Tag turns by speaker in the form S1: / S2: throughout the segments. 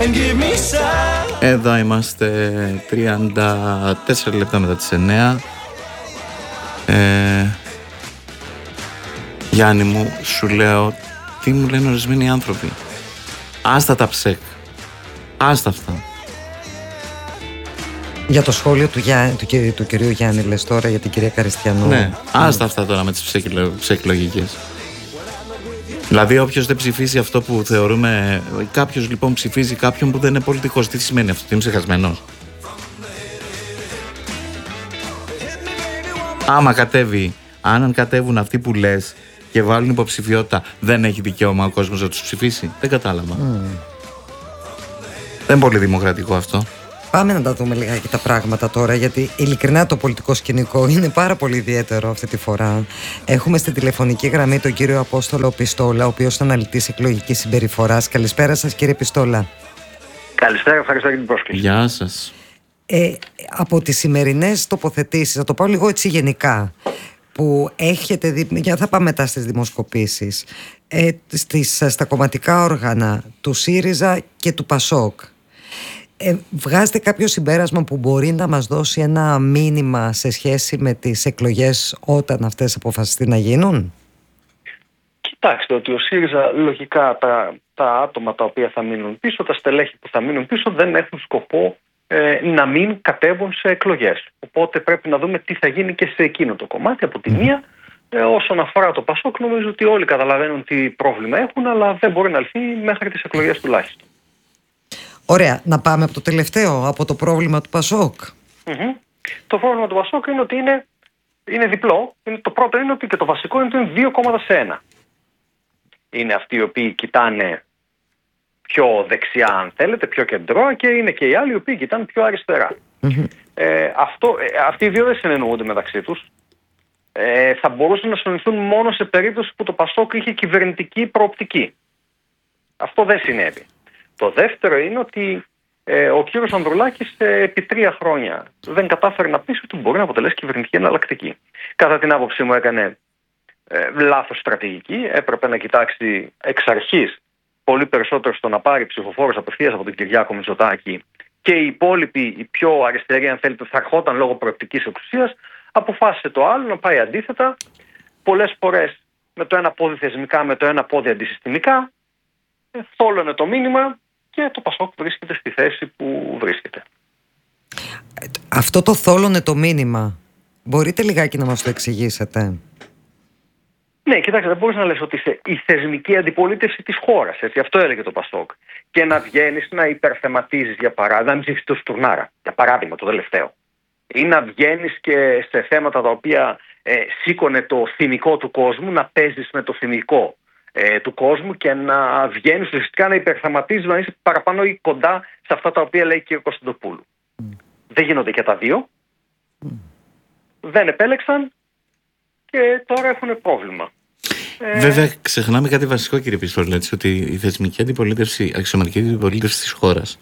S1: Εδώ είμαστε 34 λεπτά μετά τις 9. Γιάννη μου, σου λέω, τι μου λένε ορισμένοι άνθρωποι. Άστα τα ψεκ. Άστα αυτά.
S2: Για το σχόλιο του κυρίου Γιάννη λες τώρα, για την κυρία Καριστιανού.
S1: Ναι, άστα αυτά τώρα με τις ψεκ-λογικές. Δηλαδή όποιος δεν ψηφίσει αυτό που θεωρούμε. Κάποιος λοιπόν ψηφίζει κάποιον που δεν είναι πολιτικός. Τι σημαίνει αυτό, ότι είμαι ξεχασμένος? Άμα κατέβει, αν κατέβουν αυτοί που λες και βάλουν υποψηφιότητα, δεν έχει δικαίωμα ο κόσμος να τους ψηφίσει? Δεν κατάλαβα. Δεν είναι πολύ δημοκρατικό αυτό.
S2: Πάμε να τα δούμε λιγάκι τα πράγματα τώρα, γιατί ειλικρινά το πολιτικό σκηνικό είναι πάρα πολύ ιδιαίτερο αυτή τη φορά. Έχουμε στη τηλεφωνική γραμμή τον κύριο Απόστολο Πιστόλα, ο οποίος είναι αναλυτής εκλογικής συμπεριφοράς. Καλησπέρα σας, κύριε Πιστόλα.
S3: Καλησπέρα, ευχαριστώ για την πρόσκληση.
S1: Γεια σας.
S2: Από τις σημερινές τοποθετήσεις, θα το πάω λίγο έτσι γενικά, που έχετε δει, θα πάμε μετά στις δημοσκοπήσεις, στα κομματικά όργανα του ΣΥΡΙΖΑ και του ΠΑΣΟΚ, βγάζετε κάποιο συμπέρασμα που μπορεί να μας δώσει ένα μήνυμα σε σχέση με τις εκλογές όταν αυτές αποφασιστεί να γίνουν?
S3: Κοιτάξτε, ότι ο ΣΥΡΙΖΑ λογικά τα άτομα τα οποία θα μείνουν πίσω, τα στελέχη που θα μείνουν πίσω, δεν έχουν σκοπό να μην κατέβουν σε εκλογές. Οπότε πρέπει να δούμε τι θα γίνει και σε εκείνο το κομμάτι. Από τη μία, όσον αφορά το ΠΑΣΟΚ, νομίζω ότι όλοι καταλαβαίνουν τι πρόβλημα έχουν, αλλά δεν μπορεί να λυθεί μέχρι τις εκλογές τουλάχιστον.
S2: Ωραία, να πάμε από το τελευταίο, από το πρόβλημα του ΠΑΣΟΚ.
S3: Το πρόβλημα του ΠΑΣΟΚ είναι ότι είναι διπλό. Το πρώτο είναι ότι, και το βασικό είναι ότι είναι δύο κόμματα σε ένα. Είναι αυτοί οι οποίοι κοιτάνε πιο δεξιά, αν θέλετε, πιο κεντρώα, και είναι και οι άλλοι οι οποίοι κοιτάνε πιο αριστερά. Αυτοί οι δύο δεν συνεννοούνται μεταξύ τους. Θα μπορούσαν να συνεννοηθούν μόνο σε περίπτωση που το ΠΑΣΟΚ είχε κυβερνητική προοπτική. Αυτό δεν συνέβη. Το δεύτερο είναι ότι ο κύριος Ανδρουλάκης επί 3 χρόνια δεν κατάφερε να πείσει ότι μπορεί να αποτελέσει κυβερνητική εναλλακτική. Κατά την άποψή μου έκανε λάθος στρατηγική. Έπρεπε να κοιτάξει εξ αρχής πολύ περισσότερο στο να πάρει ψηφοφόρους απευθείας από τον Κυριάκο Μητσοτάκη, και οι υπόλοιποι, οι πιο αριστεροί, αν θέλετε, θα ερχόταν λόγω προεπτικής εξουσίας. Αποφάσισε το άλλο, να πάει αντίθετα. Πολλές φορές με το ένα πόδι θεσμικά, με το ένα πόδι αντισυστημικά. Θόλωνε το μήνυμα και το ΠΑΣΟΚ βρίσκεται στη θέση που βρίσκεται.
S2: Αυτό το θόλωνε το μήνυμα, μπορείτε λιγάκι να μας το εξηγήσετε?
S3: Ναι, κοιτάξτε, δεν μπορείς να λες ότι είσαι η θεσμική αντιπολίτευση της χώρας, έτσι, αυτό έλεγε το ΠΑΣΟΚ, και να βγαίνεις να υπερθεματίζεις, για παράδειγμα, να μην ψηφίσεις το Στουρνάρα, για παράδειγμα, το τελευταίο, ή να βγαίνεις και σε θέματα τα οποία σήκωνε το θυμικό του κόσμου, να παίζεις με το θυμικό του κόσμου και να βγαίνεις ουσιαστικά να υπερθεματίζεις, να είσαι παραπάνω ή κοντά σε αυτά τα οποία λέει και ο Κωνσταντοπούλου. Δεν γίνονται και τα δύο. Δεν επέλεξαν και τώρα έχουν πρόβλημα.
S1: Βέβαια, ξεχνάμε κάτι βασικό, κύριε Πιστόλα, έτσι, ότι η θεσμική αντιπολίτευση, αξιωματική αντιπολίτευση της χώρας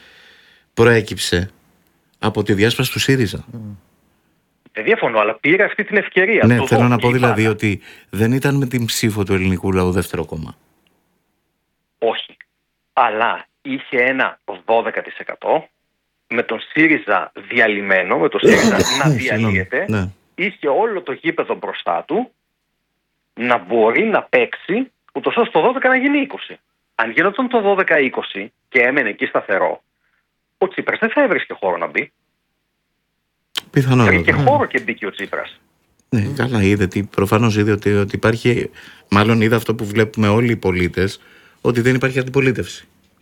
S1: προέκυψε από τη διάσπαση του ΣΥΡΙΖΑ.
S3: Δεν διαφωνώ, αλλά πήρε αυτή την ευκαιρία.
S1: Ναι, θέλω να πω δηλαδή ότι δεν ήταν με την ψήφο του ελληνικού λαού δεύτερο κόμμα.
S3: Όχι. Αλλά είχε ένα 12% με τον ΣΥΡΙΖΑ διαλυμένο, με τον ΣΥΡΙΖΑ να διαλύεται. Ναι. Είχε όλο το γήπεδο μπροστά του να μπορεί να παίξει, ούτως ώστε το 12 να γίνει 20. Αν γινόταν το 12-20 και έμενε εκεί σταθερό, ο Τσίπρας δεν θα έβρισκε χώρο να μπει.
S1: Πιθανότατα.
S3: Βρήκε χώρο και μπήκε ο Τσίπρας.
S1: Ναι, καλά, προφανώς είδε ότι υπάρχει, μάλλον είδε αυτό που βλέπουμε όλοι οι πολίτες, ότι δεν υπάρχει αντιπολίτευση.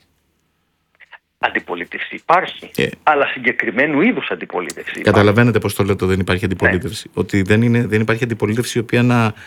S3: Αντιπολίτευση υπάρχει, αλλά συγκεκριμένου είδους αντιπολίτευση.
S1: Καταλαβαίνετε πώς το λέω το δεν υπάρχει αντιπολίτευση. Ναι. Ότι δεν υπάρχει αντιπολίτευση η οποία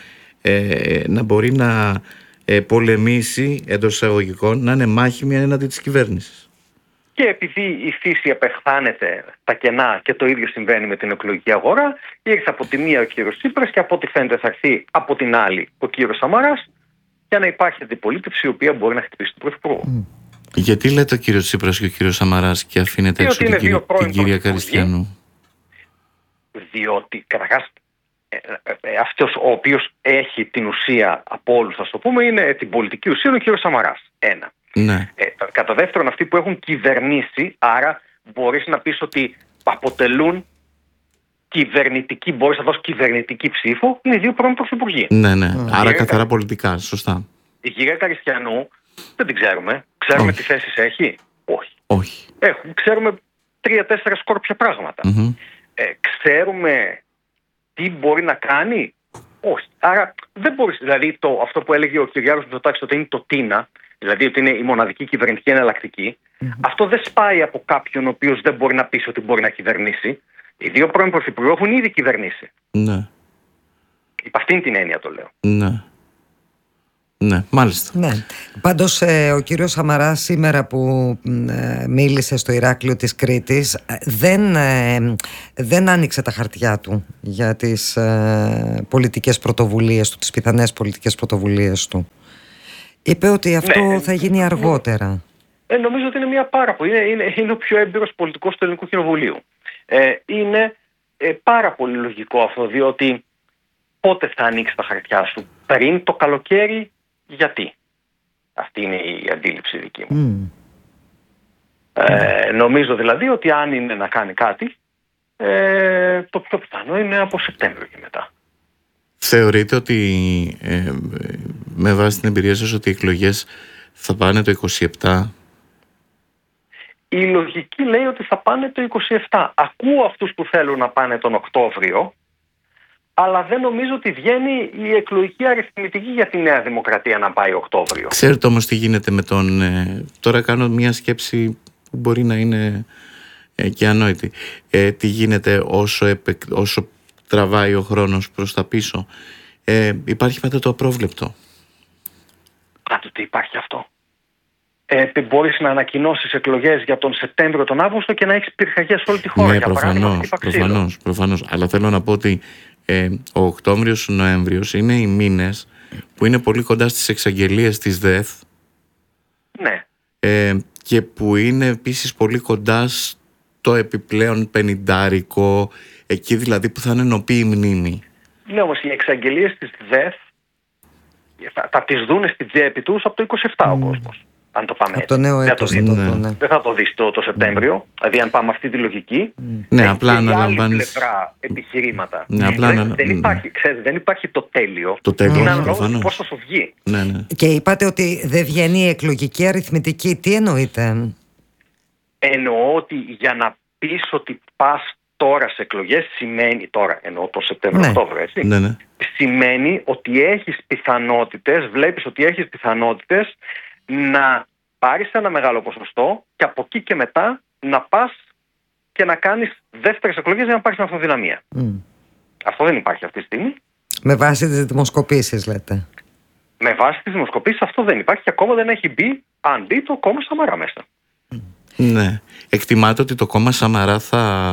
S1: να μπορεί να πολεμήσει, εντός εισαγωγικών, να είναι μάχημη έναντι της κυβέρνησης.
S3: Και επειδή η φύση απεχθάνεται τα κενά και το ίδιο συμβαίνει με την εκλογική αγορά, ήρθε από τη μία ο κύριος Τσίπρας και από ό,τι φαίνεται θα έρθει από την άλλη ο κύριος Σαμαράς, για να υπάρχει αντιπολίτευση η οποία μπορεί να χτυπήσει τον Πρωθυπουργό.
S1: Γιατί λέτε ο κύριος Τσίπρας και ο κύριος Σαμαράς και αφήνετε έξω την κυρία Καριστιανού?
S3: Διότι καταρχάς αυτός ο οποίος έχει την ουσία από όλους, θα το πούμε, είναι την πολιτική ουσία, ο κύριος Σαμαράς. Ένα.
S1: Ναι.
S3: Κατά δεύτερον, αυτοί που έχουν κυβερνήσει, άρα μπορείς να πεις ότι αποτελούν κυβερνητική, μπορείς να δώσεις κυβερνητική ψήφο, είναι οι δύο πρώην πρωθυπουργοί.
S1: Ναι. Άρα καθαρά πολιτικά, σωστά.
S3: Η κυρία Καριστιανού δεν την ξέρουμε. Ξέρουμε τι θέσεις έχει. Όχι. Ξέρουμε 3-4 σκόρπια πράγματα. Ξέρουμε τι μπορεί να κάνει. Όχι. Άρα δεν μπορείς, δηλαδή αυτό που έλεγε ο Κυριάκος Μητσοτάκης ότι είναι το τίνα, δηλαδή ότι είναι η μοναδική κυβερνητική εναλλακτική, αυτό δεν σπάει από κάποιον ο οποίος δεν μπορεί να πει ότι μπορεί να κυβερνήσει. Οι δύο πρώην πρωθυπουργοί έχουν ήδη κυβερνήσει.
S1: Ναι.
S3: Υπ' αυτήν την έννοια το λέω.
S1: Ναι, μάλιστα.
S2: Ναι. Πάντως ο κύριος Σαμαράς σήμερα που μίλησε στο Ηράκλειο της Κρήτης δεν άνοιξε τα χαρτιά του για τις πολιτικές πρωτοβουλίες του, τις πιθανές πολιτικές πρωτοβουλίες του. Είπε ότι αυτό θα γίνει αργότερα.
S3: Νομίζω ότι είναι μια πάρα πολύ. Είναι ο πιο έμπειρος πολιτικός του Ελληνικού Κοινοβουλίου. Είναι πάρα πολύ λογικό αυτό, διότι πότε θα ανοίξει τα χαρτιά σου? Πριν το καλοκαίρι? Γιατί? Αυτή είναι η αντίληψη δική μου. Νομίζω δηλαδή ότι αν είναι να κάνει κάτι, το πιο πιθανό είναι από Σεπτέμβριο και μετά.
S1: Θεωρείτε ότι με βάση την εμπειρία σας ότι οι εκλογές θα πάνε το 27?
S3: Η λογική λέει ότι θα πάνε το 27. Ακούω αυτούς που θέλουν να πάνε τον Οκτώβριο, αλλά δεν νομίζω ότι βγαίνει η εκλογική αριθμητική για τη Νέα Δημοκρατία να πάει Οκτώβριο.
S1: Ξέρετε όμως τι γίνεται με τον... τώρα κάνω μια σκέψη που μπορεί να είναι και ανόητη. Τι γίνεται όσο τραβάει ο χρόνος προς τα πίσω. Υπάρχει πάντα το απρόβλεπτο.
S3: Τι υπάρχει αυτό? Μπορείς να ανακοινώσεις εκλογές για τον Σεπτέμβριο, τον Αύγουστο και να έχεις πυρκαγιές σε όλη τη χώρα.
S1: Ναι, προφανώς. Αλλά θέλω να πω ότι ο Οκτώβριος, ο Νοέμβριος είναι οι μήνες που είναι πολύ κοντά στις εξαγγελίες της ΔΕΘ.
S3: Ναι.
S1: Και που είναι επίσης πολύ κοντά στο επιπλέον πενηντάρικο, εκεί δηλαδή που θα είναι νοπή η μνήμη.
S3: Ναι, όμως οι εξαγγελίες της ΔΕΘ θα τις δούνε στην τσέπη τους από το 27 ο κόσμος. Αν το πάμε
S2: από το νέο έτος.
S3: Δεν θα το δεις το Σεπτέμβριο. Δηλαδή αν πάμε αυτή τη λογική.
S1: Ναι, απλά αναλαμβάνεις.
S3: Άλλη πλευρά επιχειρήματα.
S1: Ναι,
S3: δεν υπάρχει το τέλειο.
S1: Το τέλειο,
S3: είναι αναλόγως πώς θα σου βγει.
S1: Ναι.
S2: Και είπατε ότι δεν βγαίνει η εκλογική αριθμητική. Τι εννοείτε?
S3: Εννοώ ότι για να πεις ότι πας τώρα σε εκλογές σημαίνει, τώρα εννοώ το Σεπτέμβριο-Οκτώβριο, έτσι.
S1: Ναι.
S3: Σημαίνει ότι έχεις πιθανότητες, βλέπεις ότι έχεις πιθανότητες να πάρεις ένα μεγάλο ποσοστό και από εκεί και μετά να πας και να κάνεις δεύτερες εκλογές για να πάρεις αυτοδυναμία. Αυτό δεν υπάρχει αυτή τη στιγμή.
S2: Με βάση τις δημοσκοπήσεις λέτε?
S3: Με βάση τις δημοσκοπήσεις αυτό δεν υπάρχει και ακόμα δεν έχει μπει, αν μπει, το κόμμα Σαμαρά μέσα.
S1: Ναι. Εκτιμάτε ότι το κόμμα Σαμαρά θα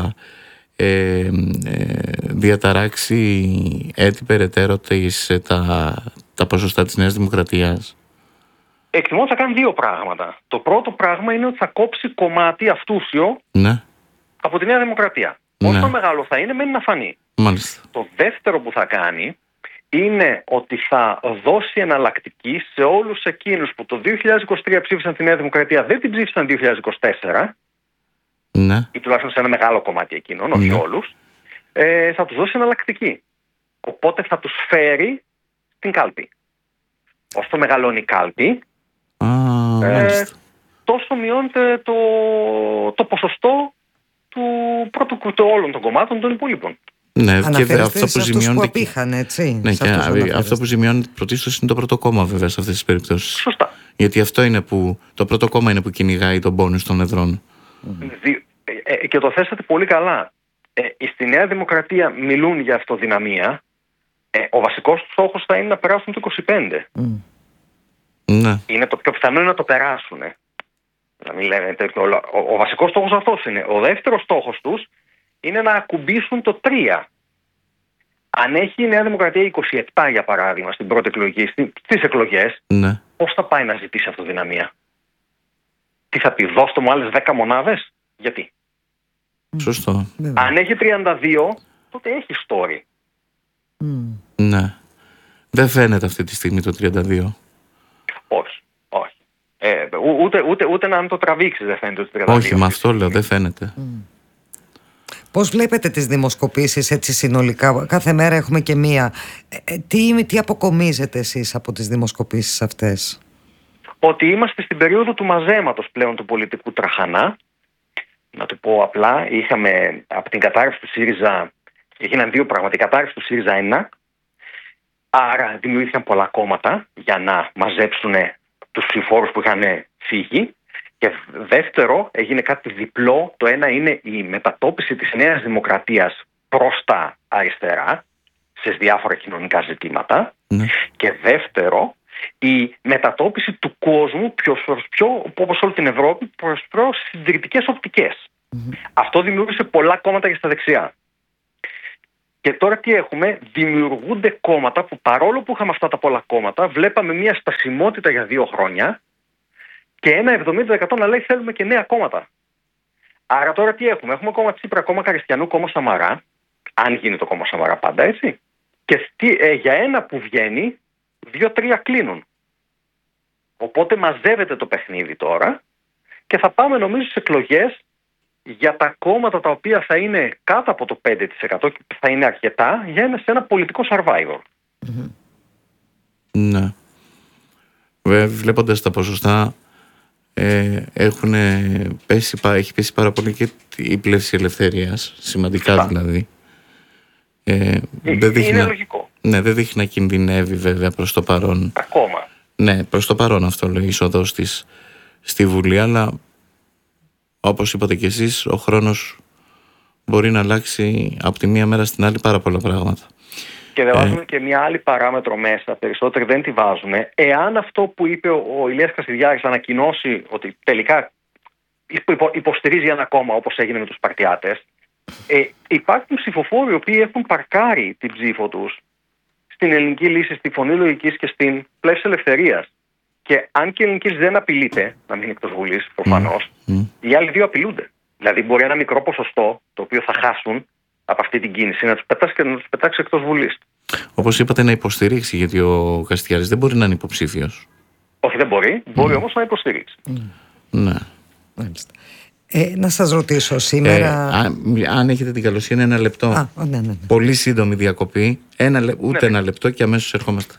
S1: διαταράξει έτσι περαιτέρω τα ποσοστά της Νέας Δημοκρατίας?
S3: Εκτιμώ ότι θα κάνει δύο πράγματα. Το πρώτο πράγμα είναι ότι θα κόψει κομμάτι αυτούσιο από τη Νέα Δημοκρατία. Όσο μεγάλο θα είναι, μένει να φανεί.
S1: Μάλιστα.
S3: Το δεύτερο που θα κάνει είναι ότι θα δώσει εναλλακτική σε όλους εκείνους που το 2023 ψήφισαν τη Νέα Δημοκρατία, δεν την ψήφισαν 2024, ή τουλάχιστον σε ένα μεγάλο κομμάτι εκείνων, όχι όλους, θα τους δώσει εναλλακτική. Οπότε θα τους φέρει στην κάλπη. Όσο μεγαλώνει η κάλπη, τόσο μειώνεται το ποσοστό του όλων των κομμάτων των υπολείπων.
S1: Ναι, και αυτό που
S2: ζημιώνεται. Που απήχαν, έτσι.
S1: Ναι, και αυτό που ζημιώνεται πρωτίστως είναι το πρώτο κόμμα, βέβαια, σε αυτές τις περιπτώσεις.
S3: Σωστά.
S1: Γιατί αυτό είναι το πρώτο κόμμα είναι που κυνηγάει τον πόνους των εδρών.
S3: Και το θέσατε πολύ καλά. Στη Νέα Δημοκρατία μιλούν για αυτοδυναμία. Ο βασικός του στόχος θα είναι να περάσουν το 25.
S1: Ναι.
S3: Είναι το πιο πιθανό είναι να το περάσουν. Να μην λένε τέτοιο. Ο βασικός στόχος αυτός είναι. Ο δεύτερος στόχος τους είναι να ακουμπήσουν το 3. Αν έχει η Νέα Δημοκρατία 27 για παράδειγμα στην πρώτη εκλογή, στις εκλογές, πώς θα πάει να ζητήσει αυτοδυναμία? Τι θα πει, δώστε μου άλλες 10 μονάδες? Γιατί?
S1: Σωστό.
S3: Αν έχει 32, τότε έχει story.
S1: Ναι. Δεν φαίνεται αυτή τη στιγμή το 32.
S3: Όχι. Ούτε να το τραβήξει δεν φαίνεται ότι 32.
S1: Όχι, με αυτό λέω, δεν φαίνεται.
S2: Πώς βλέπετε τις δημοσκοπήσεις έτσι συνολικά? Κάθε μέρα έχουμε και μία. Τι αποκομίζετε εσείς από τις δημοσκοπήσεις αυτές?
S3: Ότι είμαστε στην περίοδο του μαζέματος πλέον του πολιτικού τραχανά. Να το πω απλά, είχαμε από την κατάρρευση του ΣΥΡΙΖΑ, έγιναν δύο πράγματα. Η κατάρρευση του ΣΥΡΙΖΑ 1, άρα δημιουργήθηκαν πολλά κόμματα για να μαζέψουν τους ψηφοφόρους που είχαν φύγει. Και δεύτερο, έγινε κάτι διπλό. Το ένα είναι η μετατόπιση της Νέας Δημοκρατίας προς τα αριστερά σε διάφορα κοινωνικά ζητήματα. Και δεύτερο, η μετατόπιση του κόσμου όπως όλη την Ευρώπη προς συντηρητικές οπτικές. Αυτό δημιούργησε πολλά κόμματα και στα δεξιά. Και τώρα τι έχουμε? Δημιουργούνται κόμματα που, παρόλο που είχαμε αυτά τα πολλά κόμματα, βλέπαμε μια στασιμότητα για 2 χρόνια και ένα 70% να λέει θέλουμε και νέα κόμματα. Άρα τώρα τι έχουμε? Έχουμε κόμμα Τσίπρα, κόμμα Καριστιανού, κόμμα Σαμαρά, αν γίνει το κόμμα Σαμαρά πάντα, έτσι. Και για ένα που βγαίνει, 2-3 κλείνουν. Οπότε μαζεύεται το παιχνίδι τώρα και θα πάμε νομίζω σε εκλογές για τα κόμματα τα οποία θα είναι κάτω από το 5% και θα είναι αρκετά για σε ένα πολιτικό survivor.
S1: Ναι. Βλέποντας τα ποσοστά, έχει πέσει πάρα πολύ και η πλεύση ελευθερίας, σημαντικά δηλαδή.
S3: Είναι λογικό.
S1: Ναι, δεν δείχνει να κινδυνεύει βέβαια προς το παρόν.
S3: Ακόμα.
S1: Ναι, προς το παρόν αυτό λέει η είσοδος της στη Βουλή, αλλά όπως είπατε και εσείς, ο χρόνος μπορεί να αλλάξει από τη μία μέρα στην άλλη πάρα πολλά πράγματα.
S3: Και δεν βάζουμε και μια άλλη παράμετρο μέσα, περισσότεροι δεν τη βάζουμε. Εάν αυτό που είπε ο Ηλίας Κασιδιάρης ανακοινώσει ότι τελικά υποστηρίζει ένα κόμμα όπως έγινε με τους Σπαρτιάτες, υπάρχουν ψηφοφόροι οι οποίοι έχουν παρκάρει την ψήφο τους στην Ελληνική Λύση, στη Φωνή Λογικής και στην Πλεύση Ελευθερίας. Και αν και η Ελληνική Λύση δεν απειλείται να μείνει εκτός Βουλής, προφανώς, οι άλλοι δύο απειλούνται. Δηλαδή, μπορεί ένα μικρό ποσοστό το οποίο θα χάσουν από αυτή την κίνηση να τους πετάξει και να τους πετάξει εκτός Βουλής.
S1: Όπως είπατε, να υποστηρίξει, γιατί ο Καστιάρης δεν μπορεί να είναι υποψήφιος.
S3: Όχι, δεν μπορεί. Μπορεί όμως να υποστηρίξει.
S1: Ναι.
S2: Μάλιστα. Να σας ρωτήσω σήμερα.
S1: Αν έχετε την καλοσύνη, 1 λεπτό.
S2: Ναι.
S1: Πολύ σύντομη διακοπή. Ένα λεπτό και αμέσως ερχόμαστε.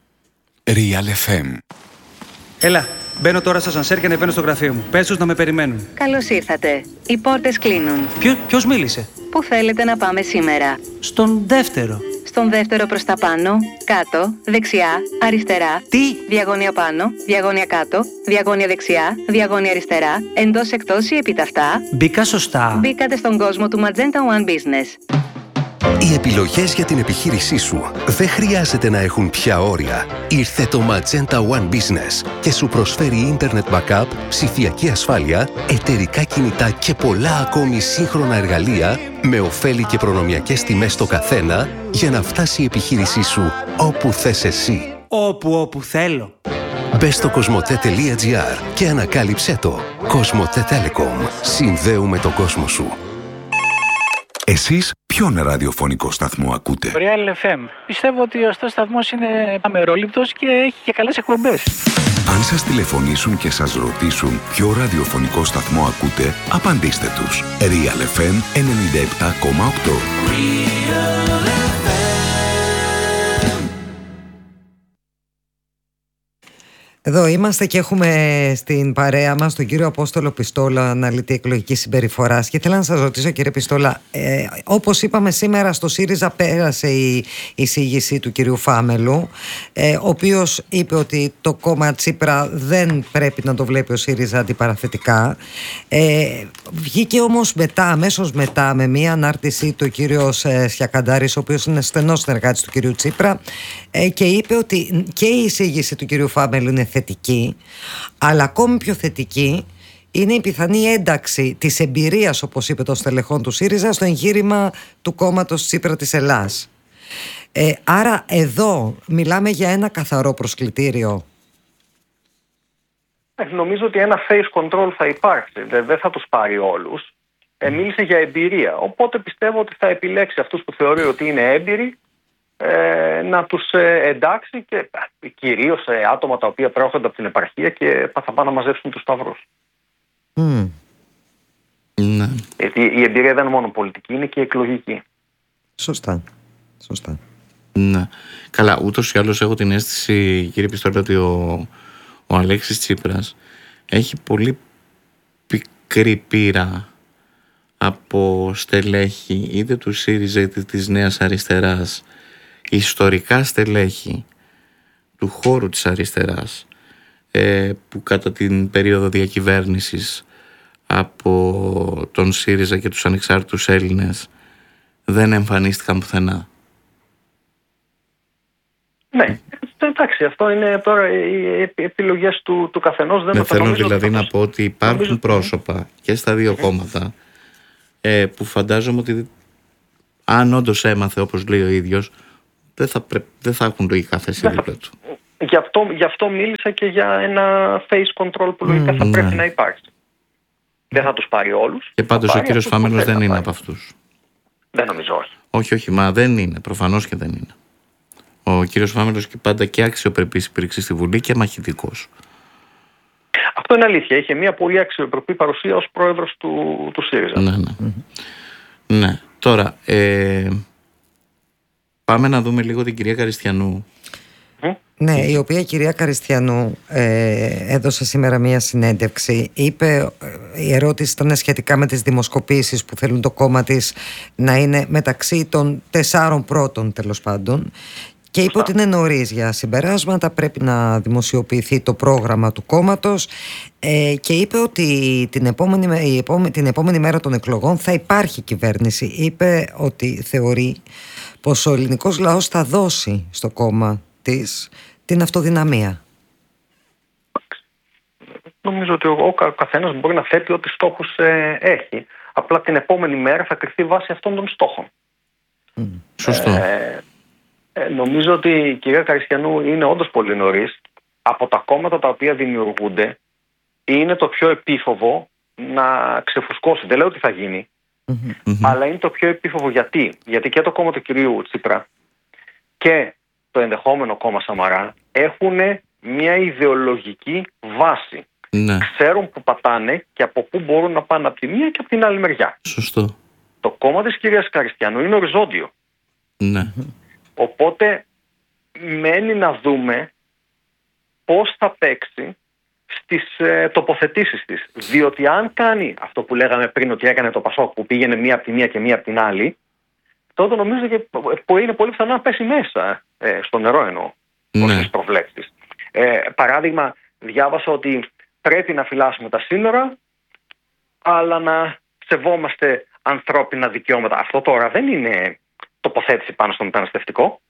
S4: Real FM.
S5: Έλα, μπαίνω τώρα στο ασανσέρ και ανεβαίνω στο γραφείο μου. Πες τους να με περιμένουν.
S6: Καλώς ήρθατε. Οι πόρτες κλείνουν.
S5: Ποιος μίλησε?
S6: Πού θέλετε να πάμε σήμερα?
S5: Στον δεύτερο.
S6: Στον δεύτερο προς τα πάνω, κάτω, δεξιά, αριστερά.
S5: Τι?
S6: Διαγώνια πάνω, διαγώνια κάτω, διαγώνια δεξιά, διαγώνια αριστερά, εντός εκτός ή επιταυτά.
S5: Μπήκα σωστά?
S6: Μπήκατε στον κόσμο του Magenta One Business.
S4: Οι επιλογές για την επιχείρησή σου δεν χρειάζεται να έχουν πια όρια. Ήρθε το Magenta One Business και σου προσφέρει ίντερνετ backup, ψηφιακή ασφάλεια, εταιρικά κινητά και πολλά ακόμη σύγχρονα εργαλεία με ωφέλη και προνομιακές τιμές στο καθένα για να φτάσει η επιχείρησή σου όπου θες εσύ.
S5: Όπου θέλω.
S4: Μπες στο cosmote.gr και ανακάλυψέ το. Cosmote Telecom. Συνδέουμε τον κόσμο σου.
S7: Εσείς ποιον ραδιοφωνικό σταθμό ακούτε?
S8: Real FM. Πιστεύω ότι ο σταθμός είναι αμερόληπτος και έχει και καλές εκπομπές.
S7: Αν σας τηλεφωνήσουν και σας ρωτήσουν ποιο ραδιοφωνικό σταθμό ακούτε, απαντήστε τους. Real FM 97,8.
S2: Εδώ είμαστε και έχουμε στην παρέα μας τον κύριο Απόστολο Πιστόλα, αναλυτή εκλογικής συμπεριφοράς. Και ήθελα να σας ρωτήσω, κύριε Πιστόλα, όπως είπαμε σήμερα στο ΣΥΡΙΖΑ πέρασε η εισήγηση του κυρίου Φάμελου, ο οποίος είπε ότι το κόμμα Τσίπρα δεν πρέπει να το βλέπει ο ΣΥΡΙΖΑ αντιπαραθετικά. Βγήκε όμως αμέσως μετά με μία ανάρτηση του κύριος Σιακαντάρης, ο οποίος είναι στενός συνεργάτης του κυρίου Τσίπρα, και είπε ότι και η εισήγηση του κυρίου Φάμελου είναι θετική, αλλά ακόμη πιο θετική είναι η πιθανή ένταξη της εμπειρίας, όπως είπε, των στελεχών του ΣΥΡΙΖΑ στο εγχείρημα του κόμματος Τσίπρα της Ελλάς. Άρα εδώ μιλάμε για ένα καθαρό προσκλητήριο.
S3: Νομίζω ότι ένα face control θα υπάρξει. Δεν θα τους πάρει όλους. Μίλησε για εμπειρία. Οπότε πιστεύω ότι θα επιλέξει αυτούς που θεωρεί ότι είναι έμπειροι να τους εντάξει και κυρίως άτομα τα οποία προέρχονται από την επαρχία και θα πάνε να μαζέψουν τους σταυρούς.
S1: Ναι.
S3: Γιατί η εμπειρία δεν είναι μόνο πολιτική, είναι και εκλογική.
S2: Σωστά.
S1: Ναι. Καλά, ούτως ή άλλως έχω την αίσθηση, κύριε Πιστόλη, ότι ο Αλέξης Τσίπρας έχει πολύ πικρή πείρα από στελέχη είτε του ΣΥΡΙΖΑ είτε της Νέας Αριστεράς, ιστορικά στελέχη του χώρου της αριστεράς, που κατά την περίοδο διακυβέρνησης από τον ΣΥΡΙΖΑ και τους ανεξάρτητους Έλληνες δεν εμφανίστηκαν πουθενά.
S3: Ναι, εντάξει, αυτό είναι τώρα οι επιλογές του καθενός.
S1: Δεν θέλω δηλαδή να πω ότι υπάρχουν πρόσωπα και στα δύο κόμματα που φαντάζομαι ότι αν όντως έμαθε όπως λέει ο ίδιος δεν θα έχουν λογικά θέση δίπλα του.
S3: Γι' αυτό μίλησα και για ένα face control που λογικά θα πρέπει να υπάρξει. Δεν θα τους πάρει όλους.
S1: Και πάντως ο κύριος Φάμελος δεν είναι από αυτούς.
S3: Δεν νομίζω.
S1: Όχι, μα δεν είναι. Προφανώς και δεν είναι. Ο κύριος Φάμελος και πάντα και αξιοπρεπής υπήρξε στη Βουλή και μαχητικός.
S3: Αυτό είναι αλήθεια. Είχε μια πολύ αξιοπρεπή παρουσία ως πρόεδρος του ΣΥΡΙΖΑ.
S1: Ναι. Τώρα, πάμε να δούμε λίγο την κυρία Καριστιανού.
S2: Ναι, η οποία κυρία Καριστιανού έδωσε σήμερα μία συνέντευξη. Είπε, η ερώτηση ήταν σχετικά με τις δημοσκοπήσεις που θέλουν το κόμμα της να είναι μεταξύ των 4 πρώτων, τέλος πάντων. Και είπε ότι είναι νωρίς για συμπεράσματα, πρέπει να δημοσιοποιηθεί το πρόγραμμα του κόμματος, και είπε ότι την επόμενη μέρα των εκλογών θα υπάρχει κυβέρνηση. Είπε ότι θεωρεί πως ο ελληνικός λαός θα δώσει στο κόμμα της την αυτοδυναμία.
S3: Νομίζω ότι ο καθένας μπορεί να θέτει ό,τι στόχους έχει. Απλά την επόμενη μέρα θα κριθεί βάσει αυτών των στόχων.
S1: Σωστό.
S3: Νομίζω ότι η κυρία Καριστιανού είναι όντως πολύ νωρίς. Από τα κόμματα τα οποία δημιουργούνται είναι το πιο επίφοβο να ξεφουσκώσει. Δεν λέω ότι θα γίνει, αλλά είναι το πιο επίφοβο. Γιατί και το κόμμα του κυρίου Τσίπρα και το ενδεχόμενο κόμμα Σαμαρά έχουν μια ιδεολογική βάση.
S1: Ναι.
S3: Ξέρουν που πατάνε και από πού μπορούν να πάνε από τη μία και από την άλλη μεριά.
S1: Σωστό.
S3: Το κόμμα της κυρίας Καριστιανού είναι οριζόντιο.
S1: Ναι.
S3: Οπότε μένει να δούμε πώς θα παίξει στις τοποθετήσεις της. Διότι αν κάνει αυτό που λέγαμε πριν ότι έκανε το Πασόκ, που πήγαινε μία από τη μία και μία από την άλλη, τότε νομίζω και που είναι πολύ πιθανό να πέσει μέσα στο νερό, εννοώ, στις προβλέψεις. Παράδειγμα, διάβασα ότι πρέπει να φυλάσσουμε τα σύνορα, αλλά να σεβόμαστε ανθρώπινα δικαιώματα. Αυτό τώρα δεν είναι τοποθέτηση πάνω στο μεταναστευτικό.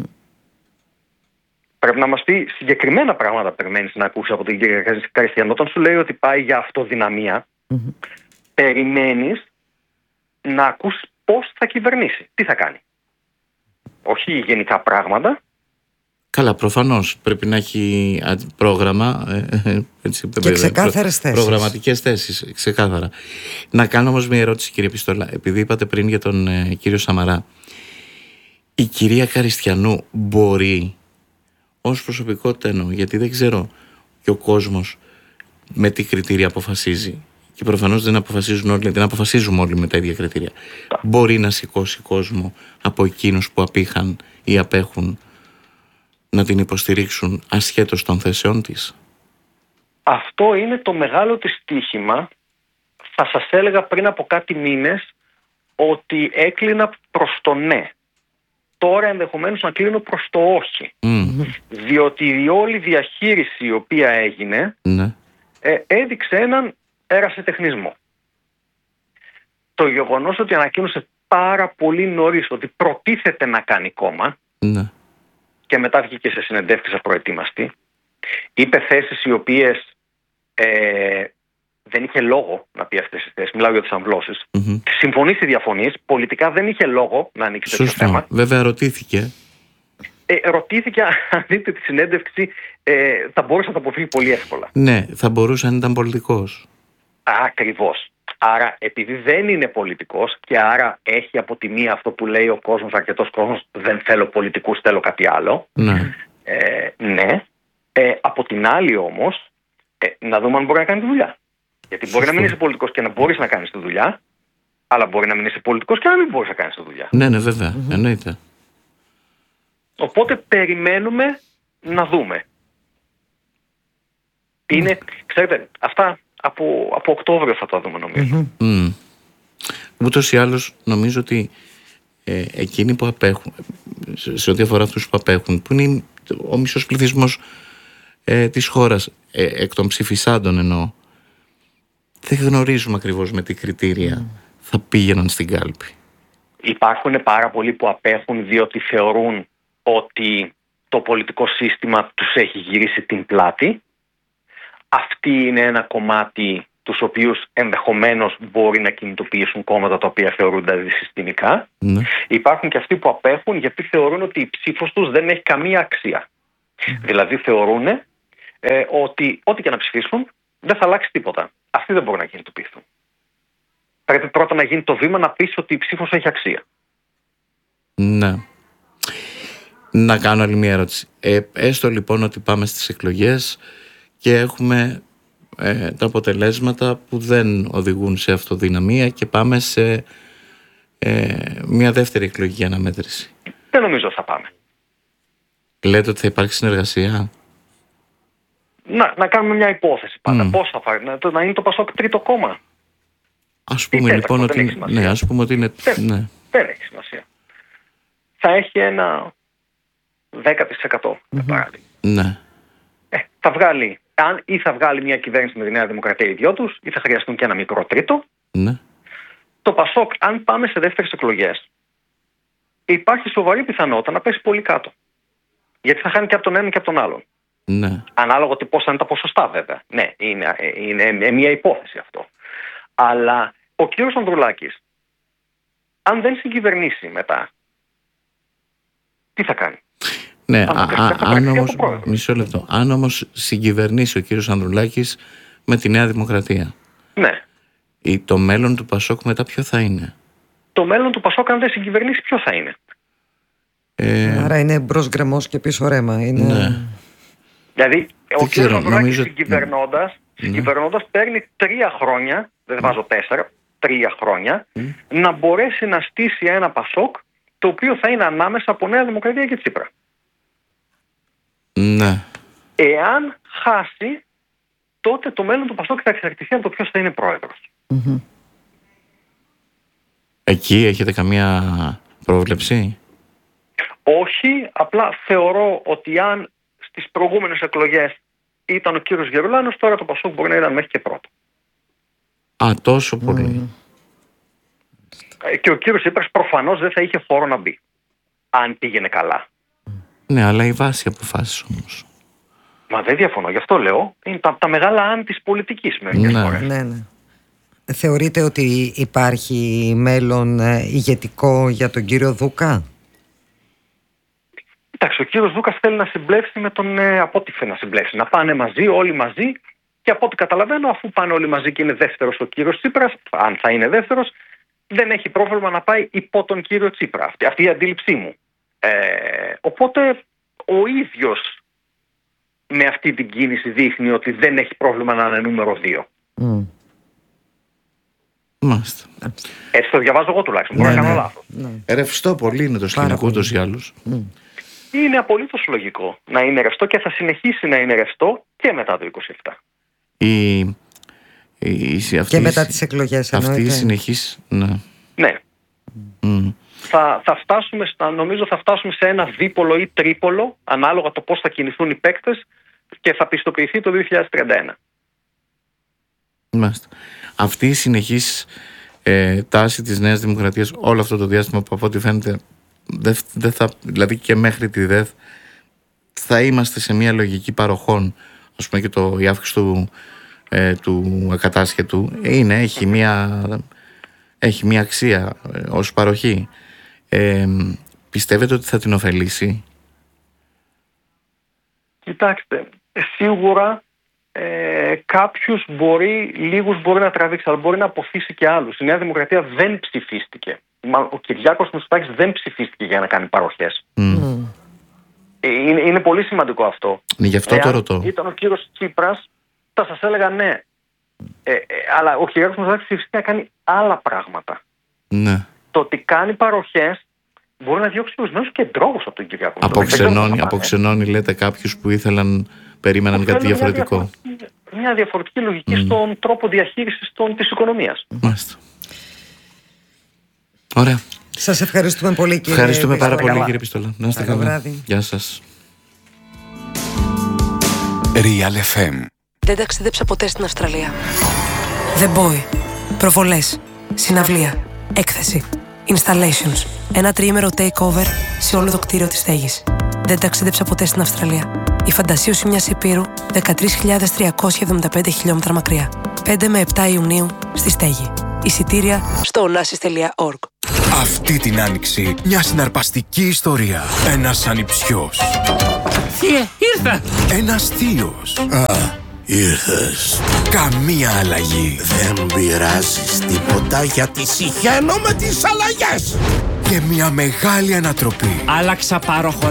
S3: Πρέπει να μας πει συγκεκριμένα πράγματα περιμένεις να ακούσει από την κυρία Καριστιανού. Όταν σου λέει ότι πάει για αυτοδυναμία, περιμένεις να ακούσει πώς θα κυβερνήσει, τι θα κάνει. Όχι γενικά πράγματα.
S1: Καλά, προφανώς πρέπει να έχει πρόγραμμα, έτσι,
S2: και ξεκάθαρες θέσεις.
S1: Προγραμματικές θέσεις, ξεκάθαρα. Να κάνω όμως μια ερώτηση, κύριε Πιστόλα. Επειδή είπατε πριν για τον κύριο Σαμαρά, η κυρία Καριστιανού μπορεί, ως προσωπικότητα εννοώ, γιατί δεν ξέρω και ο κόσμος με τι κριτήρια αποφασίζει, και προφανώς δεν αποφασίζουμε όλοι με τα ίδια κριτήρια, μπορεί να σηκώσει κόσμο από εκείνους που απήχαν ή απέχουν να την υποστηρίξουν ασχέτως των θέσεών της?
S3: Αυτό είναι το μεγάλο της στοίχημα. Θα σας έλεγα πριν από κάτι μήνες ότι έκλεινα προς το ναι. Τώρα ενδεχομένως να κλείνω προς το όχι. Διότι η όλη διαχείριση η οποία έγινε έδειξε έναν ερασιτεχνισμό. Το γεγονός ότι ανακοίνωσε πάρα πολύ νωρίς ότι προτίθεται να κάνει κόμμα, και μετά βγήκε σε συνεντεύξεις απροετοίμαστη, είπε θέσεις οι οποίες δεν είχε λόγο να πει αυτές τις θέσεις. Μιλάω για τις αμβλώσεις. Συμφωνείς ή διαφωνείς, πολιτικά δεν είχε λόγο να ανοίξει τέτοιο θέμα.
S1: Βέβαια ρωτήθηκε.
S3: Ρωτήθηκε, αν δείτε τη συνέντευξη, θα μπορούσε να το αποφύγει πολύ εύκολα.
S1: Ναι, θα μπορούσε αν ήταν πολιτικός.
S3: Ακριβώς. Άρα, επειδή δεν είναι πολιτικός και άρα έχει από τη μία αυτό που λέει ο κόσμος, αρκετός κόσμος, δεν θέλω πολιτικούς, θέλω κάτι άλλο.
S1: Ναι.
S3: Ναι. Από την άλλη όμως, να δούμε αν μπορεί να κάνει τη δουλειά. Γιατί μπορεί να μην είσαι πολιτικός και να μπορείς να κάνεις τη δουλειά, αλλά μπορεί να μην είσαι πολιτικός και να μην μπορείς να κάνεις τη δουλειά.
S1: Ναι, βέβαια. Εννοείται.
S3: Οπότε περιμένουμε να δούμε. Είναι, ξέρετε, αυτά από Οκτώβριο θα τα δούμε, νομίζω.
S1: Ούτως ή άλλως νομίζω ότι εκείνοι που απέχουν, σε ό,τι αφορά αυτούς που απέχουν, που είναι ο μισός πληθυσμός της χώρας, εκ των ψηφισάντων εννοώ, δεν γνωρίζουμε ακριβώς με τι κριτήρια θα πήγαιναν στην κάλπη. Υπάρχουν
S3: πάρα πολλοί που απέχουν διότι θεωρούν ότι το πολιτικό σύστημα τους έχει γυρίσει την πλάτη. Αυτή είναι ένα κομμάτι τους οποίους ενδεχομένως μπορεί να κινητοποιήσουν κόμματα τα οποία θεωρούνται αντισυστημικά.
S1: Ναι.
S3: Υπάρχουν και αυτοί που απέχουν γιατί θεωρούν ότι η ψήφος τους δεν έχει καμία αξία. Δηλαδή θεωρούν ότι ό,τι και να ψηφίσουν δεν θα αλλάξει τίποτα. Αυτοί δεν μπορούν να κινητοποιηθούν. Πρέπει πρώτα να γίνει το βήμα να πεις ότι η ψήφος έχει αξία.
S1: Ναι. Να κάνω άλλη μια ερώτηση. Έστω λοιπόν ότι πάμε στις εκλογές και έχουμε τα αποτελέσματα που δεν οδηγούν σε αυτοδυναμία και πάμε σε μια δεύτερη εκλογική αναμέτρηση.
S3: Δεν νομίζω θα πάμε.
S1: Λέτε ότι θα υπάρχει συνεργασία?
S3: Να κάνουμε μια υπόθεση πάντα. Πώς θα πάρει, να είναι το ΠΑΣΟΚ τρίτο κόμμα.
S1: Ας πούμε λοιπόν ότι, ναι, ας πούμε ότι είναι...
S3: Δεν έχει σημασία. Θα έχει ένα 10% για παράδειγμα.
S1: Ναι.
S3: Θα βγάλει, ή θα βγάλει μια κυβέρνηση με τη Νέα Δημοκρατία οι δυο τους, ή θα χρειαστούν και ένα μικρό τρίτο.
S1: Ναι.
S3: Το ΠΑΣΟΚ, αν πάμε σε δεύτερες εκλογές, υπάρχει σοβαρή πιθανότητα να πέσει πολύ κάτω. Γιατί θα χάνει και από τον ένα και από τον άλλον.
S1: Ναι.
S3: Ανάλογα ότι πώς θα είναι τα ποσοστά, βέβαια. Ναι, είναι μια υπόθεση αυτό. Αλλά ο κύριος Ανδρουλάκης, αν δεν συγκυβερνήσει μετά, τι θα κάνει?
S1: Ναι, μισό λεπτό. Αν όμως συγκυβερνήσει ο κύριος Ανδρουλάκης με τη Νέα Δημοκρατία,
S3: ναι,
S1: το μέλλον του ΠΑΣΟΚ μετά ποιο θα είναι?
S3: Το μέλλον του ΠΑΣΟΚ αν δεν συγκυβερνήσει ποιο θα είναι?
S2: Άρα είναι μπρος γκρεμός και πίσω ρέμα. Είναι...
S1: Ναι.
S3: Δηλαδή ο κύριος Ανδρουλάκης συγκυβερνώντας παίρνει 3 χρόνια, δεν βάζω 4, 3 χρόνια, να μπορέσει να στήσει ένα ΠΑΣΟΚ το οποίο θα είναι ανάμεσα από Νέα Δημοκρατία και Τσίπρα.
S1: Ναι.
S3: Εάν χάσει, τότε το μέλλον του ΠΑΣΟΚ θα εξαρτηθεί από το ποιος θα είναι πρόεδρος.
S1: Εκεί έχετε καμία πρόβλεψη?
S3: Όχι, απλά θεωρώ ότι αν στις προηγούμενες εκλογές ήταν ο κύριος Γερουλάνος, τώρα το ΠΑΣΟΚ μπορεί να ήταν μέχρι και πρώτο.
S1: Α, τόσο πολύ.
S3: Και ο κύριος Τσίπρας προφανώς δεν θα είχε χώρο να μπει, αν πήγαινε καλά.
S1: Ναι, αλλά η βάση αποφάσισε όμως.
S3: Μα δεν διαφωνώ, γι' αυτό λέω. Είναι τα μεγάλα αν της πολιτικής μερικές φορές.
S2: Ναι. Θεωρείτε ότι υπάρχει μέλλον ηγετικό για τον κύριο Δούκα?
S3: Εντάξει, ο κύριος Δούκας θέλει να συμπλέψει με τον... από ό,τι θέλει να συμπλέψει. Να πάνε μαζί, όλοι μαζί, και από ό,τι καταλαβαίνω, αφού πάνε όλοι μαζί και είναι δεύτερος ο κύριος Τσίπρας, αν θα είναι δεύτερος, δεν έχει πρόβλημα να πάει υπό τον κύριο Τσίπρα. Αυτή η αντίληψή μου. Οπότε ο ίδιος με αυτή την κίνηση δείχνει ότι δεν έχει πρόβλημα να είναι νούμερο 2.
S1: Μάλιστα.
S3: Έτσι το διαβάζω εγώ τουλάχιστον. Μπορεί να κάνω λάθος.
S1: Ρευστό πολύ είναι το σκηνικό ούτως ή άλλως.
S3: Είναι απολύτως λογικό να είναι ρευστό και θα συνεχίσει να είναι ρευστό και μετά το 27.
S2: Και μετά τις εκλογές εννοείται.
S1: Αυτή η συνεχής...
S3: Ναι. Θα φτάσουμε νομίζω θα φτάσουμε σε ένα δίπολο ή τρίπολο, ανάλογα το πώς θα κινηθούν οι παίκτες, και θα πιστοποιηθεί το 2031.
S1: Μάλιστα. Αυτή η συνεχής τάση της Νέας Δημοκρατίας όλο αυτό το διάστημα που από ό,τι φαίνεται δεν θα, δηλαδή και μέχρι τη ΔΕΘ θα είμαστε σε μια λογική παροχών, ας πούμε, και η αύξηση του ακατάσχετου έχει μια αξία ως παροχή. Πιστεύετε ότι θα την ωφελήσει?
S3: Κοιτάξτε, σίγουρα Κάποιους λίγους μπορεί να τραβήξει, αλλά μπορεί να αποθήσει και άλλους. Η Νέα Δημοκρατία δεν ψηφίστηκε. Ο Κυριάκος Μητσοτάκης δεν ψηφίστηκε για να κάνει παροχές. Είναι πολύ σημαντικό αυτό.
S1: Γι' αυτό το ρωτώ.
S3: Ήταν ο κύριος Τσίπρας, θα σας έλεγα ναι. Αλλά ο Κυριάκος Μητσοτάκης ψηφίστηκε να κάνει άλλα πράγματα.
S1: Ναι.
S3: Το ότι κάνει παροχές μπορεί να διώξει ορισμένους κεντρόβους από τον Κυριάκο Μητσοτάκη.
S1: Αποξενώνει, λέτε, κάποιους που περίμεναν κάτι διαφορετικό.
S3: Μια διαφορετική λογική στον τρόπο διαχείρισης της οικονομίας.
S1: Μάλιστα. Ωραία.
S2: Σας ευχαριστούμε πολύ, κύριε.
S1: Ευχαριστούμε πάρα πολύ, κύριε Πιστόλα. Να είστε καλά. Γεια σας.
S7: Real FM.
S9: Δεν ταξίδεψα ποτέ στην Αυστραλία. The Boy. Προβολές. Συναυλία. Έκθεση. Installations. Ένα τριήμερο takeover σε όλο το κτίριο της στέγης. Δεν ταξίδεψα ποτέ στην Αυστραλία. Η φαντασίωση μιας υπήρου 13.375 χιλιόμετρα μακριά. 5 με 7 Ιουνίου στη στέγη. Εισιτήρια στο onassis.org.
S10: Αυτή την άνοιξη μια συναρπαστική ιστορία. Ένας ανιψιός.
S11: Θεία, ήρθα!
S10: Ένας θείος.
S11: Ήρθες.
S10: Καμία αλλαγή.
S11: Δεν πειράζεις τίποτα γιατί συχαίνω με τις αλλαγές.
S10: Και μια μεγάλη ανατροπή.
S11: Άλλαξα πάροχο.